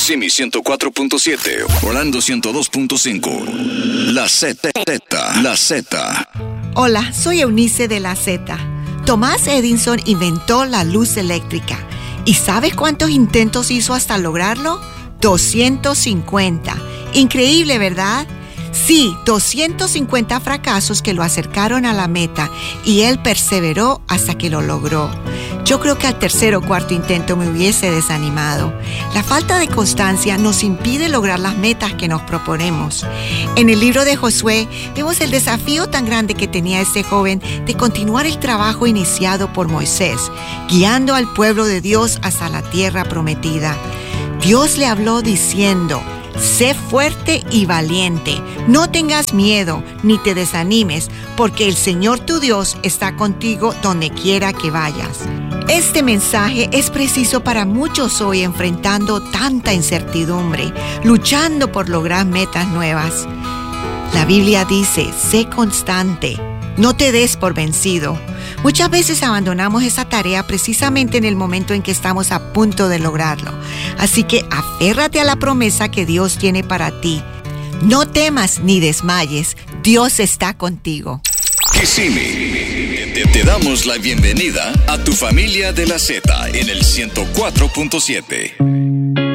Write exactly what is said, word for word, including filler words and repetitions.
Kissimmee ciento cuatro punto siete, Orlando ciento dos punto cinco. La Z, la Z. Hola, soy Eunice de La Z. Thomas Edison inventó la luz eléctrica. ¿Y sabes cuántos intentos hizo hasta lograrlo? doscientos cincuenta. Increíble, ¿verdad? Sí, doscientos cincuenta fracasos que lo acercaron a la meta y él perseveró hasta que lo logró. Yo creo que al tercer o cuarto intento me hubiese desanimado. La falta de constancia nos impide lograr las metas que nos proponemos. En el libro de Josué vemos el desafío tan grande que tenía este joven de continuar el trabajo iniciado por Moisés, guiando al pueblo de Dios hasta la tierra prometida. Dios le habló diciendo: sé fuerte y valiente, no tengas miedo ni te desanimes, porque el Señor tu Dios está contigo donde quiera que vayas. Este mensaje es preciso para muchos hoy enfrentando tanta incertidumbre, luchando por lograr metas nuevas. La Biblia dice: sé constante, no te des por vencido. Muchas veces abandonamos esa tarea precisamente en el momento en que estamos a punto de lograrlo. Así que aférrate a la promesa que Dios tiene para ti. No temas ni desmayes, Dios está contigo. Kissimmee, te, te damos la bienvenida a tu familia de la Z en el ciento cuatro punto siete.